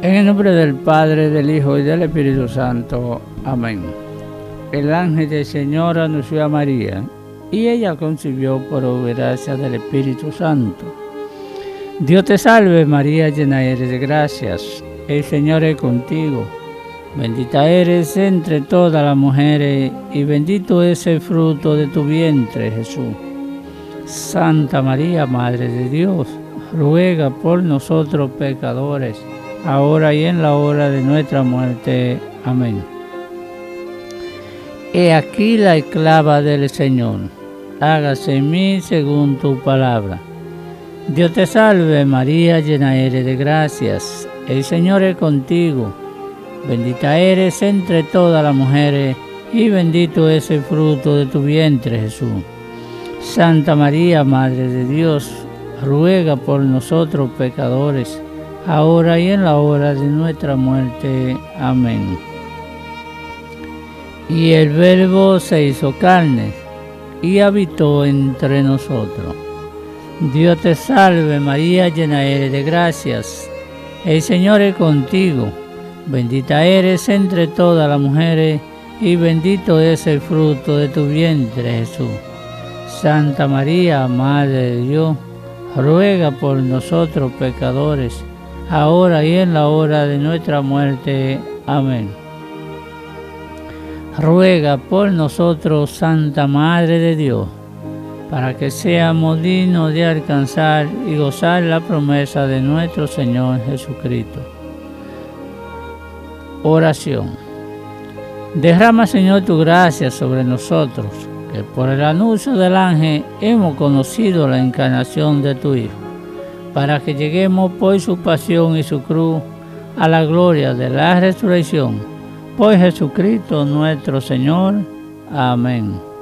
En el nombre del Padre, del Hijo y del Espíritu Santo. Amén. El ángel del Señor anunció a María, y ella concibió por gracia del Espíritu Santo. Dios te salve María, llena eres de gracias, el Señor es contigo. Bendita eres entre todas las mujeres, y bendito es el fruto de tu vientre, Jesús. Santa María, Madre de Dios, ruega por nosotros pecadores, ahora y en la hora de nuestra muerte. Amén. He aquí la esclava del Señor, hágase en mí según tu palabra. Dios te salve María, llena eres de gracias, el Señor es contigo. Bendita eres entre todas las mujeres, y bendito es el fruto de tu vientre, Jesús. Santa María, Madre de Dios, ruega por nosotros pecadores, ahora y en la hora de nuestra muerte. Amén. Y el Verbo se hizo carne, y habitó entre nosotros. Dios te salve María, llena eres de gracias, el Señor es contigo. Bendita eres entre todas las mujeres, y bendito es el fruto de tu vientre, Jesús. Santa María, Madre de Dios, ruega por nosotros pecadores, ahora y en la hora de nuestra muerte. Amén. Ruega por nosotros, Santa Madre de Dios, para que seamos dignos de alcanzar y gozar la promesa de nuestro Señor Jesucristo. Oración. Derrama, Señor, tu gracia sobre nosotros, que por el anuncio del ángel hemos conocido la encarnación de tu Hijo, para que lleguemos por su pasión y su cruz a la gloria de la resurrección. Por Jesucristo nuestro Señor. Amén.